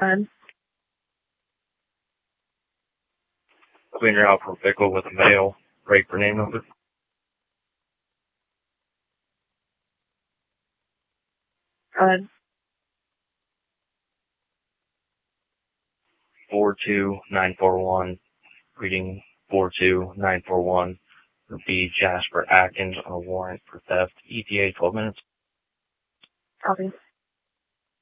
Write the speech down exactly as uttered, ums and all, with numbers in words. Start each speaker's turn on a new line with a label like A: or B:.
A: Um,
B: Cleaner out for pickle with a male. Break for name number.
A: um,
B: four two nine four one. Reading four two nine four one. Would be Jasper Atkins on a warrant for theft. E T A twelve minutes.
A: copy.